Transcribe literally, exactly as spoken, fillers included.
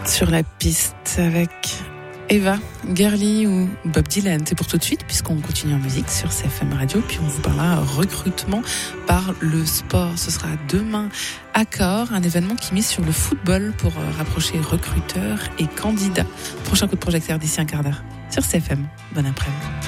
sur la piste avec Eva, Girly ou Bob Dylan. C'est pour tout de suite puisqu'on continue en musique sur C F M Radio, puis on vous parlera recrutement par le sport. Ce sera demain à Cahors, un événement qui mise sur le football pour rapprocher recruteurs et candidats. Prochain coup de projecteur d'ici un quart d'heure sur C F M. Bon après-midi.